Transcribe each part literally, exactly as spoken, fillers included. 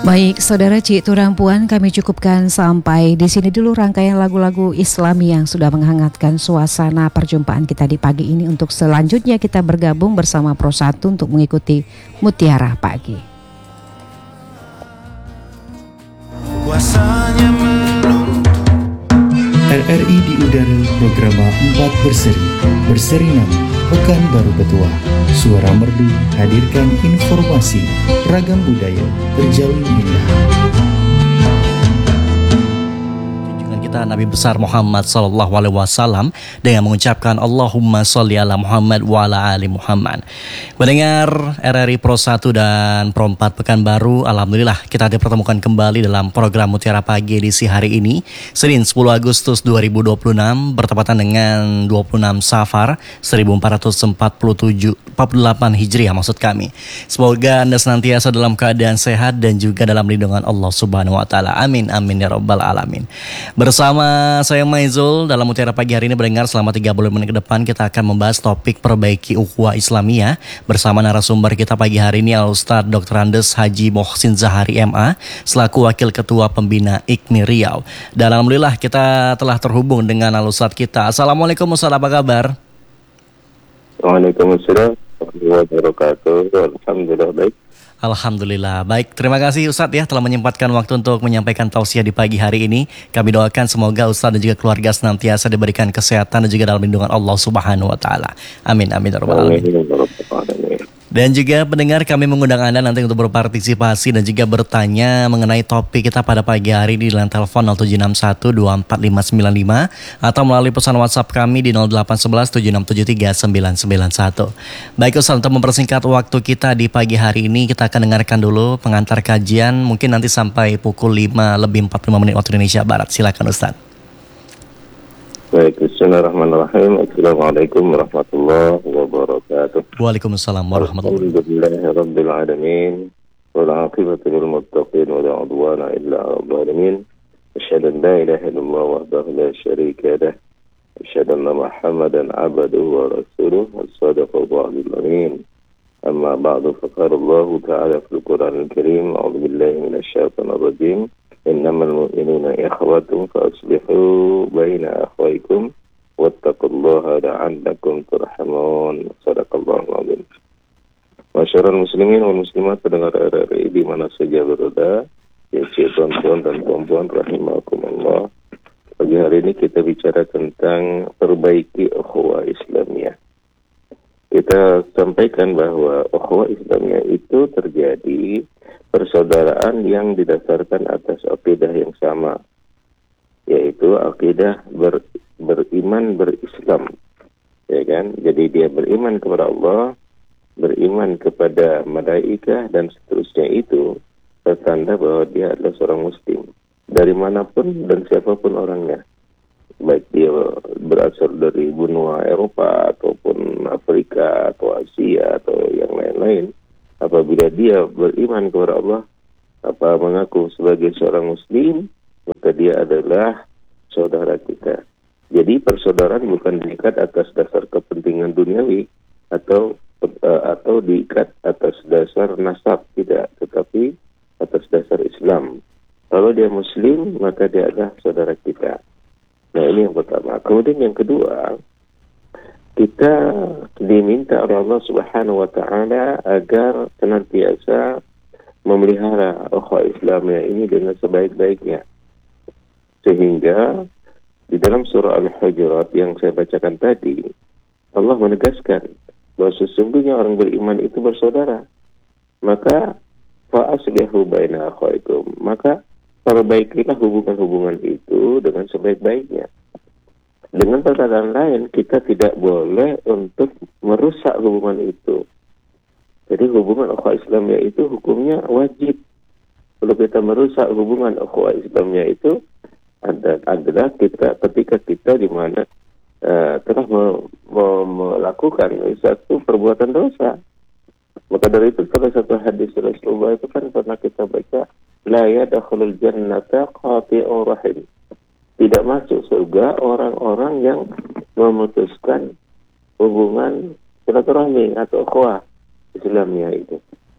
Baik, Saudara Cik Turampuan, kami cukupkan sampai di sini dulu rangkaian lagu-lagu Islami yang sudah menghangatkan suasana perjumpaan kita di pagi ini. Untuk selanjutnya kita bergabung bersama Pro satu untuk mengikuti Mutiara Pagi. R R I di udara program empat berseri, berseri nama Pekan Baru Petua. Suara Merdu hadirkan informasi, ragam budaya terjalin indah. Kita Nabi besar Muhammad sallallahu alaihi wasallam dengan mengucapkan Allahumma sholli ala Muhammad wa ala ali Muhammad. Mendengar R R I Pro satu dan Pro empat Pekanbaru, alhamdulillah kita dipertemukan kembali dalam program Mutiara Pagi edisi hari ini, Senin sepuluh Agustus dua ribu dua puluh enam, bertepatan dengan dua puluh enam Safar seribu empat ratus empat puluh tujuh empat puluh delapan Hijriah maksud kami. Semoga Anda senantiasa dalam keadaan sehat dan juga dalam lindungan Allah Subhanahu wa taala. Amin amin ya rabbal alamin. Bersama saya Maizul dalam Mutiara Pagi hari ini berdengar selama tiga puluh menit ke depan kita akan membahas topik perbaiki ukhuwah Islamiyah bersama narasumber kita pagi hari ini Al-Ustadz Doktor Andes Haji Mohsin Zahari M A selaku Wakil Ketua Pembina I K M I Riau. Dan alhamdulillah kita telah terhubung dengan Al-Ustadz kita. Assalamualaikum Ustadz, apa kabar? Waalaikumsalam warahmatullahi wabarakatuh. Alhamdulillah baik. Alhamdulillah baik, terima kasih Ustadz ya telah menyempatkan waktu untuk menyampaikan tausiah di pagi hari ini. Kami doakan semoga Ustadz dan juga keluarga senantiasa diberikan kesehatan dan juga dalam lindungan Allah Subhanahu wa taala. Amin amin ya rabbal alamin. Dan juga pendengar, kami mengundang Anda nanti untuk berpartisipasi dan juga bertanya mengenai topik kita pada pagi hari ini di line telepon nol tujuh enam satu dua empat lima sembilan lima atau melalui pesan WhatsApp kami di nol delapan satu satu tujuh enam tujuh tiga sembilan sembilan satu. Baik Ustaz, untuk mempersingkat waktu kita di pagi hari ini, kita akan dengarkan dulu pengantar kajian mungkin nanti sampai pukul lima lebih empat puluh lima menit waktu Indonesia Barat. Silakan Ustaz. Baik, bismillahirrahmanirrahim. Assalamualaikum warahmatullahi wabarakatuh. Waalaikumsalam warahmatullahi wabarakatuh. Alhamdulillahirabbil alamin. Wal 'aqibatu lil muttaqin wa la 'udwana illa 'alal zalimin. Asyhadu an la ilaha illallah wahdahu la syarika lah. Asyhadu anna Muhammadan 'abduhu wa rasuluhu. Shadaqallahu al-amin. Amma ba'du, faqala Allah ta'ala fil Qur'anil Karim, a'udzu billahi minasy syaithanir rajim. Innamal mu'minuna ikhwatun fa aslihu baina akhwaykum wattaqullaha la'allakum turhamun. Shadaqallahul azim. Masyarul muslimin wal muslimat pendengar R R I di mana saja berada, ya tuan-tuan dan puan-puan rahimakumullah. Pagi hari ini kita bicara tentang perbaiki ukhuwah Islamiyah. Kita sampaikan bahwa ukhuwah Islamiyah itu terjadi persaudaraan yang didasarkan atas akidah yang sama, yaitu akidah ber, beriman berislam, ya kan? Jadi dia beriman kepada Allah, beriman kepada malaikah dan seterusnya, itu pertanda bahwa dia adalah seorang muslim dari manapun dan siapapun orangnya, baik dia berasal dari benua Eropa ataupun Afrika atau Asia atau yang lain-lain. Apabila dia beriman kepada Allah, apa mengaku sebagai seorang muslim, maka dia adalah saudara kita. Jadi persaudaraan bukan diikat atas dasar kepentingan duniawi atau uh, atau diikat atas dasar nasab, tidak, tetapi atas dasar Islam. Kalau dia muslim, maka dia adalah saudara kita. Nah, ini yang pertama. Kemudian yang kedua, kita diminta oleh Allah Subhanahu wa taala agar senantiasa memelihara ukhuwah Islamiyah ini dengan sebaik-baiknya. Sehingga di dalam surah Al-Hujurat yang saya bacakan tadi, Allah menegaskan bahwa sesungguhnya orang beriman itu bersaudara. Maka fa aslihu baina akhwaikum, maka perbaikilah hubungan-hubungan itu dengan sebaik-baiknya. Dengan perkataan lain, kita tidak boleh untuk merusak hubungan itu. Jadi hubungan ukhuwah Islamiyah itu hukumnya wajib. Kalau kita merusak hubungan ukhuwah Islamiyah itu adalah kita ketika kita di mana uh, telah me- me- melakukan satu perbuatan dosa. Maka dari itu salah satu hadis Rasulullah itu kan pernah kita baca, la yadkhulul jannata qati'ur rahim. Tidak masuk surga orang-orang yang memutuskan hubungan silaturahmi atau ukhuwah Islamiyah itu.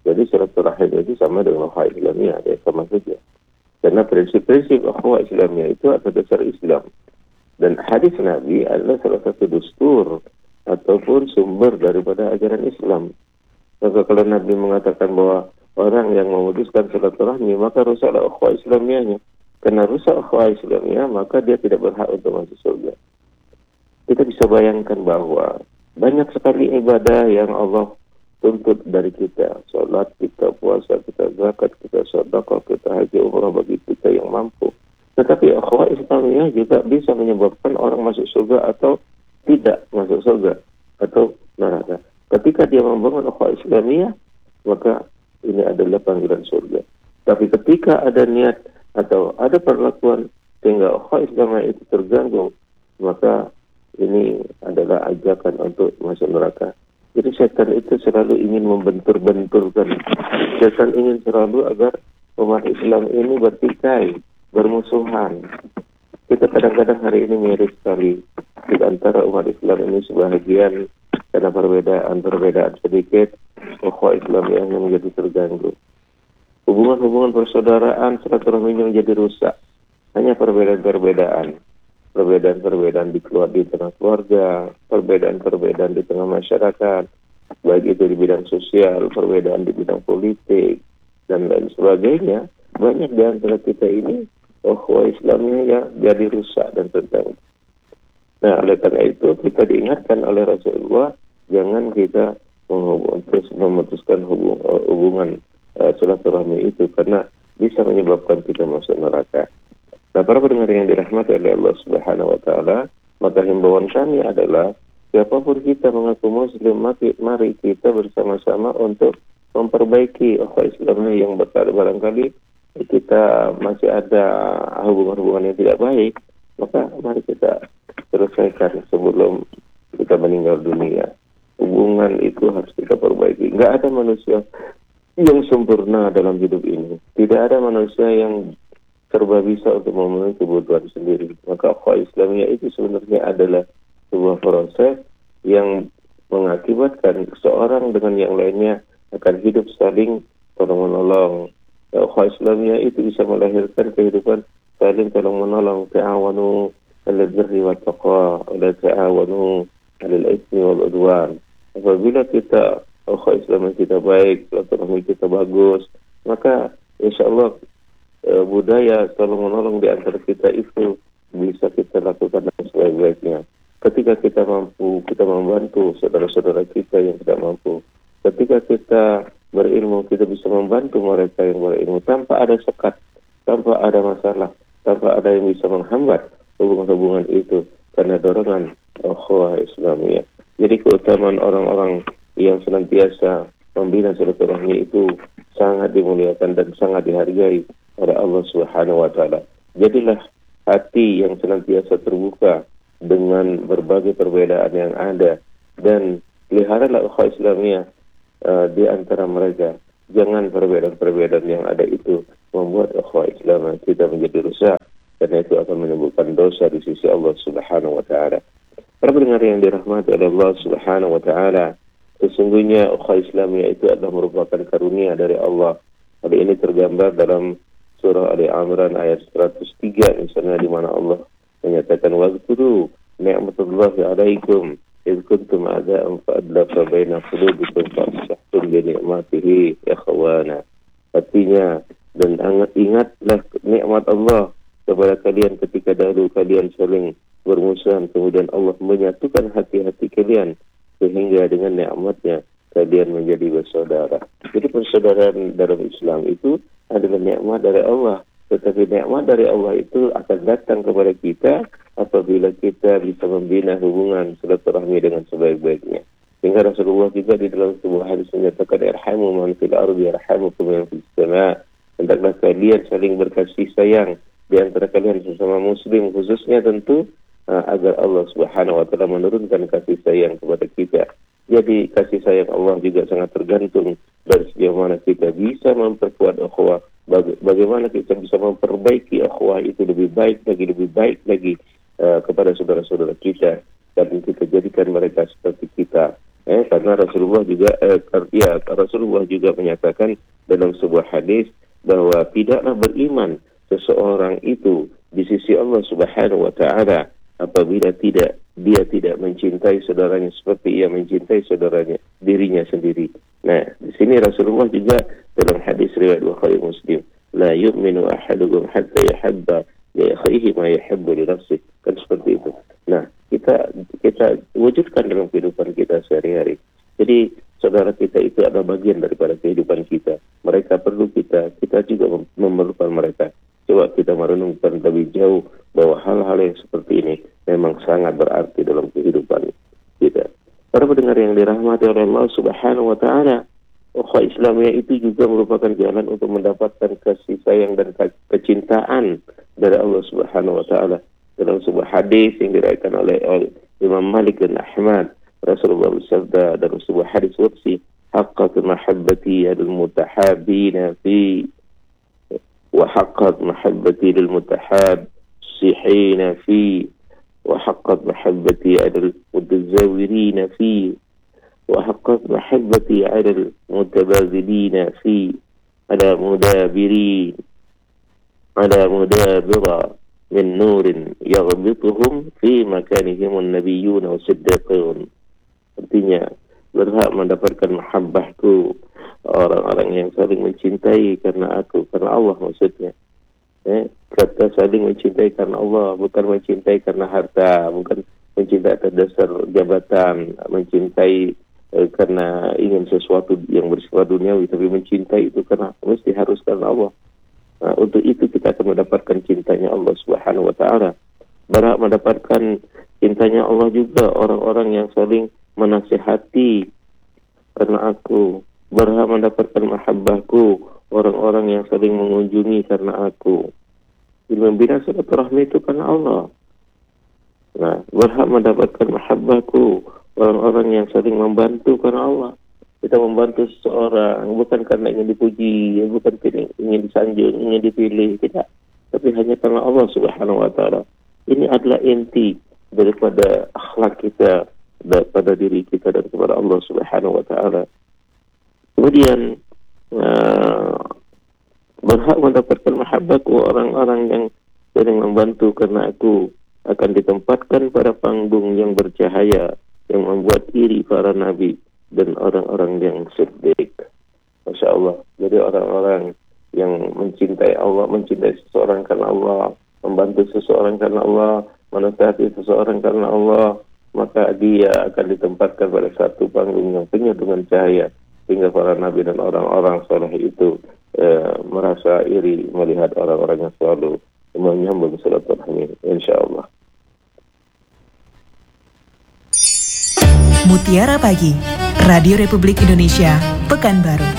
Jadi silaturahim itu sama dengan ukhuwah Islamiyah, ya sama saja. Karena prinsip-prinsip ukhuwah Islamiyah itu atas dasar Islam. Dan hadis Nabi adalah salah satu dustur ataupun sumber daripada ajaran Islam. Maka kalau Nabi mengatakan bahwa orang yang memutuskan silaturahmi, maka rusaklah ukhuwah Islamiyahnya. Karena rusak ukhuwah Islamiyah, maka dia tidak berhak untuk masuk surga. Kita bisa bayangkan bahwa banyak sekali ibadah yang Allah tuntut dari kita. Salat kita, puasa kita, zakat kita, sedekah kita, haji umrah bagi kita yang mampu. Tetapi ukhuwah Islamiyah juga bisa menyebabkan orang masuk surga atau tidak masuk surga atau neraka. Ketika dia membangun ukhuwah Islamiyah, maka ini adalah panggilan surga. Tapi ketika ada niat atau ada perlakuan sehingga ukhuwah Islamiyah itu terganggu, maka ini adalah ajakan untuk masuk neraka. Jadi setan itu selalu ingin membentur-benturkan. Setan ingin selalu agar umat Islam ini bertikai, bermusuhan. Kita kadang-kadang hari ini miris sekali di antara umat Islam ini sebahagian karena perbedaan-perbedaan sedikit, ukhuwah Islamiyah yang menjadi terganggu. Hubungan-hubungan persaudaraan silaturahmi menjadi rusak. Hanya perbedaan-perbedaan. Perbedaan-perbedaan di keluarga, di tengah keluarga, perbedaan-perbedaan di tengah masyarakat, baik itu di bidang sosial, perbedaan di bidang politik, dan lain sebagainya. Banyak di antara kita ini, ukhuwah Islamnya ya jadi rusak dan terganggu. Nah, oleh karena itu kita diingatkan oleh Rasulullah, jangan kita memutuskan hubung, hubungan uh, silaturahmi itu, karena bisa menyebabkan kita masuk neraka. Nah, para pendengar yang dirahmati oleh Allah Subhanahu wa taala, maka himbauan kami adalah siapapun kita mengaku muslim, mari kita bersama-sama untuk memperbaiki ukhuwah Islamnya yang barangkali kita masih ada hubungan-hubungan yang tidak baik, maka mari kita selesaikan sebelum kita meninggal dunia. Hubungan itu harus kita perbaiki. Nggak ada manusia yang sempurna dalam hidup ini. Tidak ada manusia yang serba bisa untuk memenuhi kebutuhan sendiri. Maka ukhuwah Islamiyah itu sebenarnya adalah sebuah proses yang mengakibatkan seorang dengan yang lainnya akan hidup saling tolong-menolong. Ukhuwah Islamiyah itu bisa melahirkan kehidupan saling tolong-menolong. Ta'awanu 'alal birri wat taqwa wa la ta'awanu 'alal itsmi wal 'udwan. Apabila kita ukhuwah Islamiyah kita baik, silaturahmi kita bagus, maka insyaallah budaya tolong-menolong di antara kita itu bisa kita lakukan dengan sebaik-baiknya. Ketika kita mampu, kita membantu saudara-saudara kita yang tidak mampu. Ketika kita berilmu, kita bisa membantu mereka yang berilmu tanpa ada sekat, tanpa ada masalah, tanpa ada yang bisa menghambat hubungan-hubungan itu karena dorongan ukhuwah Islamiyah. Jadi keutamaan orang-orang yang senantiasa membina silaturahmi itu sangat dimuliakan dan sangat dihargai oleh Allah Subhanahu wa taala. Jadilah hati yang senantiasa terbuka dengan berbagai perbedaan yang ada, dan peliharalah ukhuwah Islamiyah uh, di antara mereka. Jangan perbedaan-perbedaan yang ada itu membuat ukhuwah Islamiyah kita menjadi rusak, karena itu akan menimbulkan dosa di sisi Allah Subhanahu wa taala. Para pendengar yang dirahmati oleh Allah Subhanahu wa taala, sesungguhnya ukhuwah Islamiyah itu adalah merupakan karunia dari Allah. Hal ini tergambar dalam surah Ali Imran ayat seratus tiga misalnya, di mana Allah menyatakan wazkuru ni'matallahi 'alaikum idz kuntum a'da'an fa'alafa baina qulubikum fa'asbahtum bi ni'matihi ikhwana. Artinya, dan ingatlah nikmat Allah kepada kalian ketika dahulu kalian saling bermusuhan, kemudian Allah menyatukan hati-hati kalian sehingga dengan nikmatnya kalian menjadi bersaudara. Jadi persaudaraan dalam Islam itu adalah nikmat dari Allah. Tetapi nikmat dari Allah itu akan datang kepada kita apabila kita bisa membina hubungan silaturahmi dengan sebaik-baiknya. Sehingga Rasulullah juga di dalam sebuah hadis menyatakan, irhamu man fil ardi yarhamukum man fis sama'. Hendaklah kalian saling berkasih sayang di antara kalian sesama muslim, khususnya tentu uh, agar Allah Subhanahu wa taala menurunkan kasih sayang kepada kita. Jadi kasih sayang Allah juga sangat tergantung dari sejauh mana kita bisa memperkuat ukhuwah, baga- bagaimana kita bisa memperbaiki ukhuwah itu lebih baik lagi, lebih baik lagi uh, kepada saudara-saudara kita, dan kita jadikan mereka seperti kita. Eh, karena Rasulullah juga eh, ya, Rasulullah juga menyatakan dalam sebuah hadis bahwa tidaklah beriman seseorang itu di sisi Allah Subhanahu wa taala apabila tidak dia tidak mencintai saudaranya seperti ia mencintai saudaranya dirinya sendiri. Nah, di sini Rasulullah juga dalam hadis riwayat Bukhari Muslim, la yu'minu ahadukum hatta yuhibba li akhihi ma yuhibbu li nafsihi. Kan seperti itu. Nah, kita kita wujudkan dalam kehidupan kita sehari-hari. Jadi saudara kita itu adalah bagian daripada kehidupan kita. Mereka perlu kita, kita juga memerlukan mereka. Coba kita merenungkan lebih jauh bahwa hal-hal yang seperti ini memang sangat berarti dalam kehidupan kita. Para pendengar yang dirahmati oleh Allah Subhanahu wa taala, ukhuwah Islamiyah itu juga merupakan jalan untuk mendapatkan kasih sayang dan kecintaan dari Allah Subhanahu wa taala. Dalam sebuah hadis yang diriwayatkan oleh Imam Malik dan Ahmad, Rasulullah bersabda dalam sebuah hadis qudsi, haqqat mahabbati lil mutahabbina fi wa haqqat mahabbati lil mutahabbina fi wa haqqat mahabbati lil mutazawirina fi wa haqqat mahabbati lil mutabazilina fi ala mudabirin ala mudabira min nurin yaghbituhum fi makanihim an-nabiyyun wa siddiqun. Artinya berhak mendapatkan mahabbahku orang-orang yang saling mencintai karena aku, karena Allah maksudnya. Eh, kata saling mencintai karena Allah, bukan mencintai karena harta, bukan mencintai atas dasar jabatan, mencintai eh, karena ingin sesuatu yang bersifat duniawi, tapi mencintai itu karena mesti harus karena Allah. Nah, untuk itu kita akan mendapatkan cintanya Allah Subhanahu wa taala. Berhak mendapatkan cintanya Allah juga orang-orang yang saling menasihati karena aku. Berhak mendapatkan mahabbahku orang-orang yang saling mengunjungi karena aku. Membina silaturahmi itu karena Allah. Nah, berhak mendapatkan mahabbahku orang-orang yang saling membantu karena Allah. Kita membantu seseorang bukan karena ingin dipuji, bukan karena ingin disanjung, ingin dipilih, tidak. Tapi hanya karena Allah Subhanahu wa taala. Ini adalah inti daripada akhlak kita, pada diri kita dan kepada Allah Subhanahu wa taala. Kemudian uh, berhak mendapatkan mahabbatku orang-orang yang sering membantu karena aku akan ditempatkan pada panggung yang bercahaya yang membuat iri para nabi dan orang-orang yang siddiq. Masya Allah. Jadi orang-orang yang mencintai Allah, mencintai seseorang karena Allah, membantu seseorang karena Allah, menasihati seseorang karena Allah, maka dia akan ditempatkan pada satu panggung yang penuh dengan cahaya, sehingga para nabi dan orang-orang saleh itu eh, merasa iri melihat orang-orang yang selalu menyambung silaturahmi, insya Allah. Mutiara Pagi, Radio Republik Indonesia, Pekanbaru.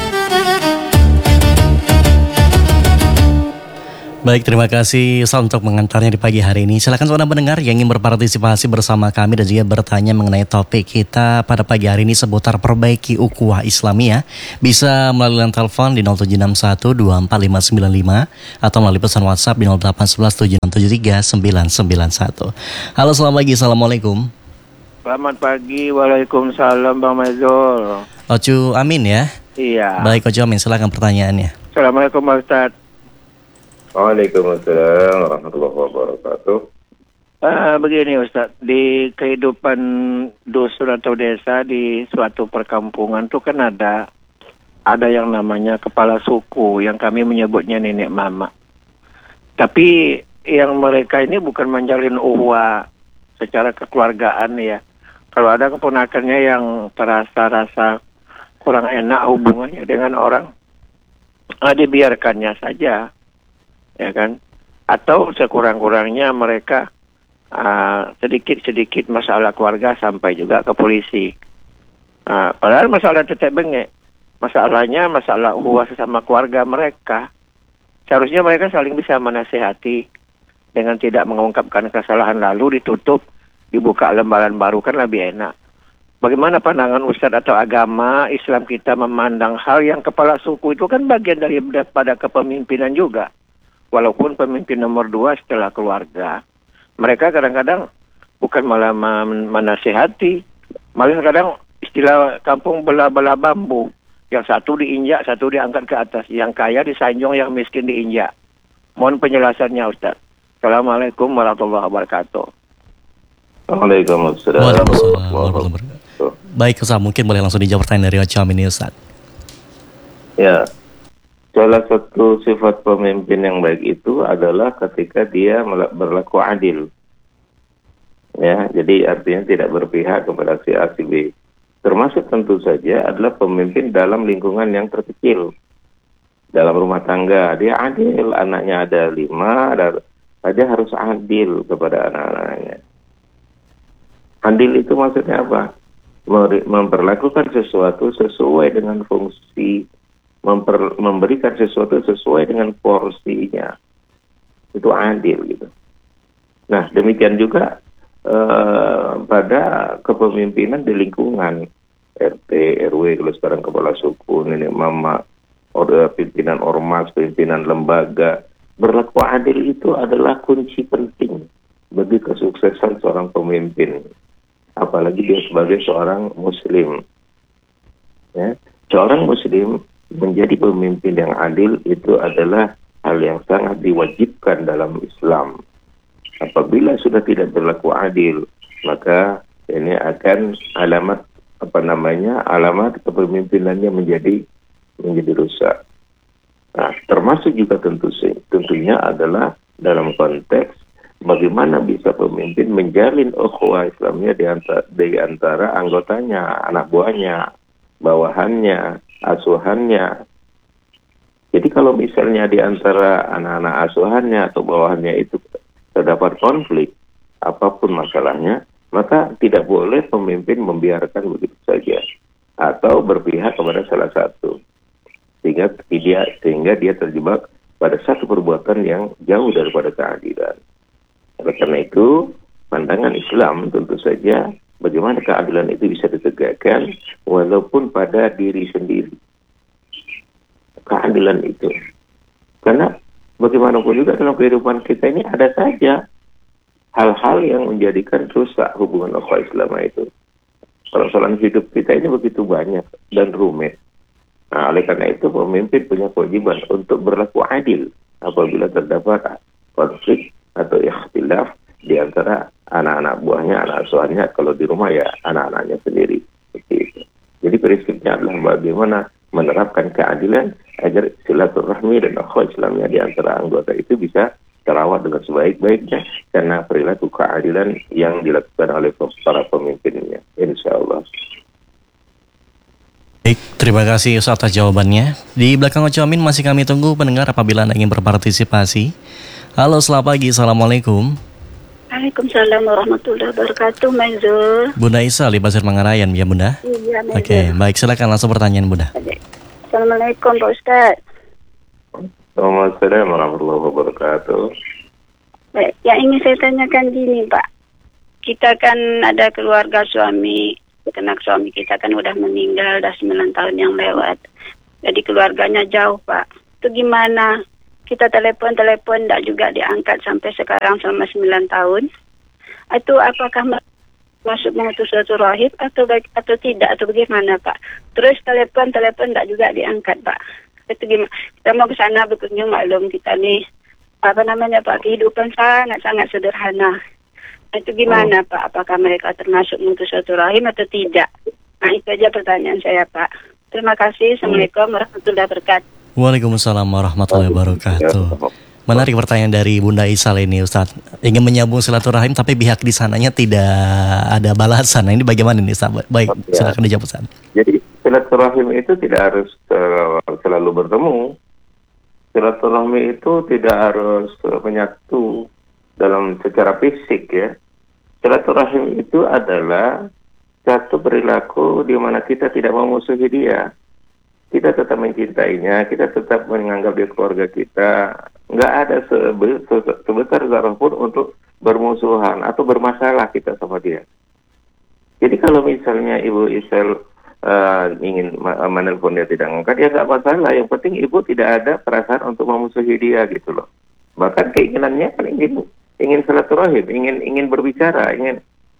Baik, terima kasih Sal untuk mengantarnya di pagi hari ini. Silakan saudara pendengar yang ingin berpartisipasi bersama kami dan juga bertanya mengenai topik kita pada pagi hari ini seputar perbaiki ukhuwah Islamiyah. Bisa melalui telepon di nol tujuh enam satu dua empat lima sembilan lima atau melalui pesan WhatsApp di nol delapan satu satu tujuh enam tujuh tiga sembilan sembilan satu. Halo, selamat pagi. Assalamualaikum. Selamat pagi, waalaikumsalam Bang Mazul. Ocu Amin ya? Iya. Baik Ocu Amin, silakan pertanyaannya. Assalamualaikum Pak Ustaz. Waalaikumsalam warahmatullahi wabarakatuh. Ah, begini Ustaz, di kehidupan dusun atau desa di suatu perkampungan tuh kan ada ada yang namanya kepala suku yang kami menyebutnya nenek mama. Tapi yang mereka ini bukan menjalin ukhuwah secara kekeluargaan ya. Kalau ada keponakannya yang terasa rasa kurang enak hubungannya dengan orang, ah, dibiarkannya saja, ya kan? Atau sekurang-kurangnya mereka uh, sedikit-sedikit masalah keluarga sampai juga ke polisi. Uh, padahal masalah tetek bengek, masalahnya masalah ukhuwah sesama keluarga mereka. Seharusnya mereka saling bisa menasihati dengan tidak mengungkapkan kesalahan lalu ditutup, dibuka lembaran baru, kan lebih enak. Bagaimana pandangan Ustadz atau agama Islam kita memandang hal yang kepala suku itu kan bagian daripada kepemimpinan juga. Walaupun pemimpin nomor dua setelah keluarga. Mereka kadang-kadang bukan malah menasihati, malah kadang istilah kampung belah-belah bambu. Yang satu diinjak, satu diangkat ke atas. Yang kaya disanjung, yang miskin diinjak. Mohon penjelasannya, Ustaz. Assalamualaikum warahmatullahi wabarakatuh. Waalaikumsalam. Waalaikumsalam warahmatullahi wabarakatuh. Baik Ustaz, mungkin boleh langsung dijawab pertanyaan dari Ocam ini Ustaz. Ya, salah satu sifat pemimpin yang baik itu adalah ketika dia berlaku adil. Ya, jadi artinya tidak berpihak kepada si A si B. Termasuk tentu saja adalah pemimpin dalam lingkungan yang terkecil. Dalam rumah tangga, dia adil. Anaknya ada lima, ada, dia harus adil kepada anak-anaknya. Adil itu maksudnya apa? Memperlakukan sesuatu sesuai dengan fungsi, memper, memberikan sesuatu sesuai dengan porsinya. Itu adil gitu. Nah, demikian juga eh, pada kepemimpinan di lingkungan R T, R W, kalau sekarang kepala suku, nenek mama, or, pimpinan ormas, pimpinan lembaga. Berlaku adil itu adalah kunci penting bagi kesuksesan seorang pemimpin. Apalagi dia sebagai seorang muslim. Ya. Seorang muslim menjadi pemimpin yang adil itu adalah hal yang sangat diwajibkan dalam Islam. Apabila sudah tidak berlaku adil, maka ini akan alamat apa namanya alamat kepemimpinannya menjadi menjadi rusak. Nah, termasuk juga tentu tentunya adalah dalam konteks bagaimana bisa pemimpin menjalin ukhuwah Islamnya di antara, di antara anggotanya, anak buahnya, bawahannya, asuhannya. Jadi kalau misalnya di antara anak-anak asuhannya atau bawahannya itu terdapat konflik, apapun masalahnya, maka tidak boleh pemimpin membiarkan begitu saja atau berpihak kepada salah satu. Sehingga dia, sehingga dia terjebak pada satu perbuatan yang jauh daripada keadilan. Oleh karena itu, pandangan Islam tentu saja bagaimana keadilan itu bisa ditegakkan walaupun pada diri sendiri. Keadilan itu. Karena bagaimanapun juga dalam kehidupan kita ini ada saja hal-hal yang menjadikan rusak hubungan ukhuwah Islam itu. Persoalan hidup kita ini begitu banyak dan rumit. Nah, oleh karena itu pemimpin punya kewajiban untuk berlaku adil apabila terdapat konflik atau ikhtilaf di antara anak-anak buahnya, anak asuhannya, kalau di rumah ya anak-anaknya sendiri. Seperti itu. Jadi prinsipnya adalah bagaimana menerapkan keadilan agar silaturahmi dan ukhuwah Islamnya di antara anggota itu bisa terawat dengan sebaik-baiknya karena perilaku keadilan yang dilakukan oleh para pemimpinnya. Insya Allah. Baik, terima kasih atas jawabannya. Di belakang Ocamin masih kami tunggu pendengar apabila Anda ingin berpartisipasi. Halo, selamat pagi. Assalamualaikum. Waalaikumsalam warahmatullahi wabarakatuh, Maizul. Bunda Isa, di Pasir Mangarayan, ya Bunda? Iya, Maizul. Oke, baik. Silakan langsung pertanyaan Bunda. Assalamualaikum, Pak Ustaz. Assalamualaikum warahmatullahi wabarakatuh. Baik, yang ingin saya tanyakan gini, Pak. Kita kan ada keluarga suami, kenak suami kita kan udah meninggal, udah sembilan tahun yang lewat. Jadi keluarganya jauh, Pak. Itu gimana? Kita telepon-telepon tidak juga diangkat sampai sekarang selama sembilan tahun. Itu apakah masuk mengutus silaturahim atau baik, atau tidak atau bagaimana, Pak? Terus telepon-telepon tidak juga diangkat, Pak. Itu gimana? Kita mau ke sana berkunjung, maklum kita nih apa namanya, Pak, kehidupan sangat-sangat sederhana. Itu gimana, oh. Pak? Apakah mereka termasuk mengutus silaturahim atau tidak? Nah, itu aja pertanyaan saya, Pak. Terima kasih. Assalamualaikum warahmatullahi wabarakatuh. Waalaikumsalam warahmatullahi wabarakatuh. Menarik pertanyaan dari Bunda Isal ini, Ustaz. Ingin menyambung silaturahim tapi pihak di sananya tidak ada balasan. Nah, ini bagaimana nih, Ustaz? Baik, ya. Silakan dijawab, Ustaz. Jadi silaturahim itu tidak harus selalu bertemu. Silaturahmi itu tidak harus menyatu dalam secara fisik, ya. Silaturahim itu adalah satu perilaku di mana kita tidak memusuhi dia. Kita tetap mencintainya, kita tetap menganggap dia keluarga kita. Nggak ada sebe- se- sebesar zarah pun untuk bermusuhan atau bermasalah kita sama dia. Jadi kalau misalnya Ibu Isel uh, ingin ma- menelpon dia tidak angkat, ya nggak masalah. Yang penting Ibu tidak ada perasaan untuk memusuhi dia gitu loh. Bahkan keinginannya kan ingin ingin silaturahim, ingin ingin berbicara, ingin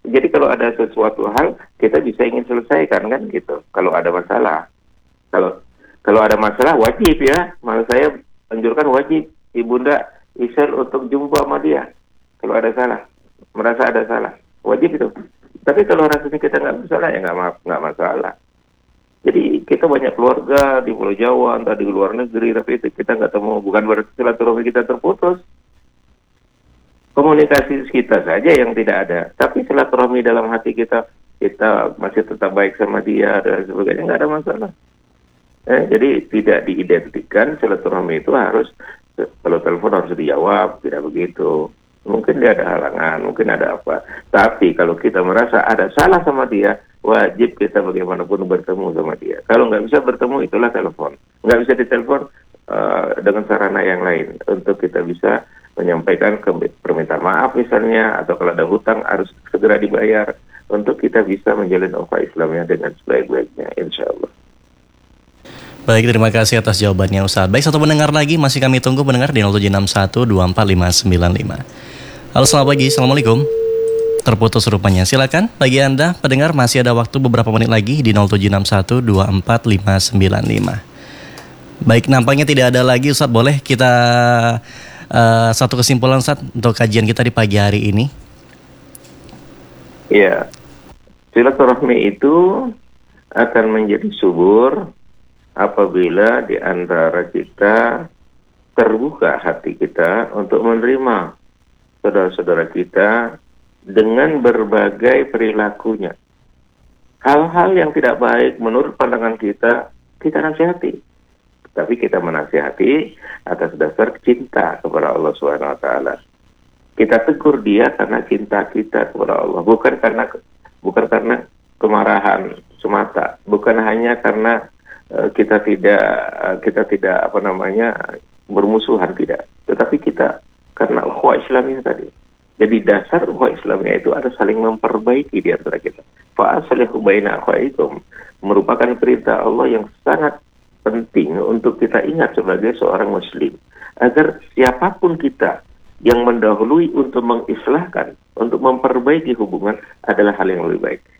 Jadi kalau ada sesuatu hal, kita bisa ingin selesaikan kan gitu. Kalau ada masalah. Kalau kalau ada masalah wajib ya. Malah saya anjurkan wajib ibunda Isel untuk jumpa sama dia. Kalau ada salah, merasa ada salah, wajib itu. Tapi kalau rasanya kita nggak bersalah ya nggak ma- nggak masalah. Jadi kita banyak keluarga di Pulau Jawa, entah di luar negeri, tapi itu kita nggak temu, bukan berarti silaturahmi kita terputus. Komunikasi kita saja yang tidak ada, tapi silaturahmi dalam hati kita, kita masih tetap baik sama dia dan sebagainya, nggak ada masalah. Eh, jadi tidak diidentikan silaturahmi itu harus, kalau telepon harus dijawab, tidak begitu. Mungkin dia ada halangan, mungkin ada apa. Tapi kalau kita merasa ada salah sama dia, wajib kita bagaimanapun bertemu sama dia. Kalau nggak bisa bertemu, itulah telepon. Nggak bisa ditelepon uh, dengan sarana yang lain. Untuk kita bisa menyampaikan ke, permintaan maaf misalnya, atau kalau ada hutang harus segera dibayar. Untuk kita bisa menjalin ukhuwah Islamnya dengan sebaik-baiknya, insya Allah. Baik, terima kasih atas jawabannya Ustaz. Baik, satu pendengar lagi masih kami tunggu pendengar di nol tujuh enam satu dua empat lima sembilan lima. Halo, selamat pagi. Assalamualaikum. Terputus rupanya. Silakan bagi Anda pendengar, masih ada waktu beberapa menit lagi di nol tujuh enam satu dua empat lima sembilan lima. Baik, nampaknya tidak ada lagi Ustaz. Boleh kita uh, satu kesimpulan Ustaz untuk kajian kita di pagi hari ini? Ya, silaturahmi itu akan menjadi subur apabila di antara kita terbuka hati kita untuk menerima saudara-saudara kita dengan berbagai perilakunya. Hal-hal yang tidak baik menurut pandangan kita, kita nasihati. Tapi kita menasihati atas dasar cinta kepada Allah subhanahu wa taala. Kita tegur dia karena cinta kita kepada Allah, bukan karena bukan karena kemarahan semata, bukan hanya karena kita tidak kita tidak apa namanya bermusuhan, tidak, tetapi kita karena ukhuwah Islamiyah tadi. Jadi dasar ukhuwah Islamiyah itu ada saling memperbaiki di antara kita. Fa aslihu baina akhwaikum merupakan perintah Allah yang sangat penting untuk kita ingat sebagai seorang muslim, agar siapapun kita yang mendahului untuk mengislahkan, untuk memperbaiki hubungan adalah hal yang lebih baik.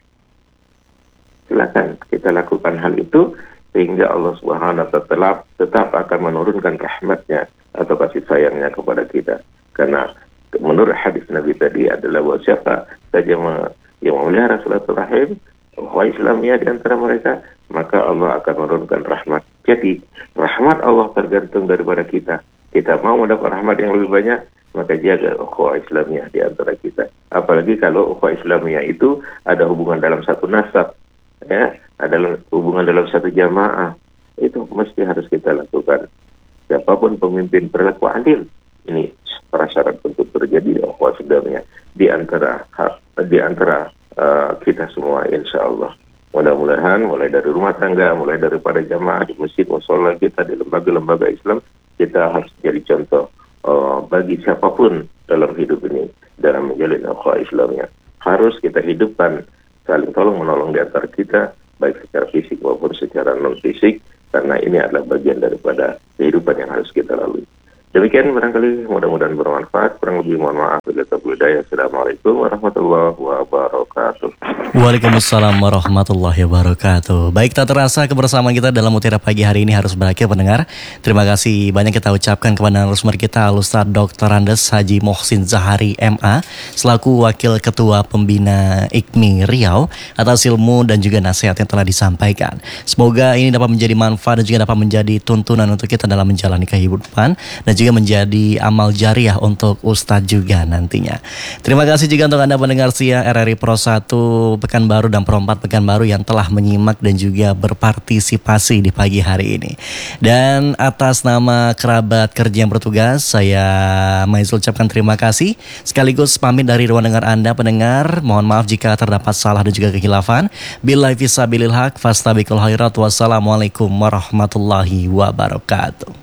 Silakan kita lakukan hal itu, sehingga Allah Subhanahu wa taala tetap akan menurunkan rahmatnya atau kasih sayangnya kepada kita. Karena menurut hadis Nabi tadi adalah bahwa siapa saja yang memelihara silaturahim, ukhuwah Islamiyah di antara mereka, maka Allah akan menurunkan rahmat. Jadi rahmat Allah tergantung daripada kita. Kita mau mendapat rahmat yang lebih banyak, maka jaga ukhuwah Islamiyah di antara kita. Apalagi kalau ukhuwah Islamiyah itu ada hubungan dalam satu nasab, ya, adalah hubungan dalam satu jamaah, itu mesti harus kita lakukan. Siapapun pemimpin berlaku adil, ini prasyarat untuk terjadi ukhuwah Islamiyah di antara di antara uh, kita semua, insya Allah. Mudah-mudahan mulai dari rumah tangga, mulai daripada jamaah di masjid, mushola kita, di lembaga-lembaga Islam, kita harus jadi contoh uh, bagi siapapun dalam hidup ini dalam menjalin ukhuwah Islamiyah. Harus kita hidupkan saling tolong menolong di antara kita, baik secara fisik maupun secara non fisik, karena ini adalah bagian daripada kehidupan yang harus kita lalui. Demikian barangkali, mudah-mudahan bermanfaat. Kurang lebih mohon maaf. Assalamualaikum warahmatullahi wabarakatuh. Waalaikumsalam warahmatullahi wabarakatuh. Baik, tak terasa kebersamaan kita dalam Mutiara Pagi hari ini harus berakhir pendengar. Terima kasih banyak kita ucapkan kepada narasumber kita, Ustaz Doktor Andes Haji Mohsin Zahari M A selaku Wakil Ketua Pembina I K M I Riau atas ilmu dan juga nasihat yang telah disampaikan. Semoga ini dapat menjadi manfaat dan juga dapat menjadi tuntunan untuk kita dalam menjalani kehidupan dan juga menjadi amal jariah untuk Ustadz juga nantinya. Terima kasih juga untuk Anda pendengar setia R R I Pro satu Pekanbaru dan Pro empat Pekanbaru yang telah menyimak dan juga berpartisipasi di pagi hari ini. Dan atas nama kerabat kerja yang bertugas, saya Maizul ucapkan terima kasih. Sekaligus pamit dari ruang dengar Anda pendengar. Mohon maaf jika terdapat salah dan juga kekhilafan. Billahi fisabilil haq, fastabiqul khairat. Wassalamualaikum warahmatullahi wabarakatuh.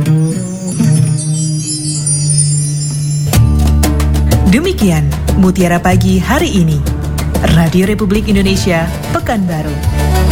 Demikian Mutiara Pagi hari ini. Radio Republik Indonesia, Pekanbaru.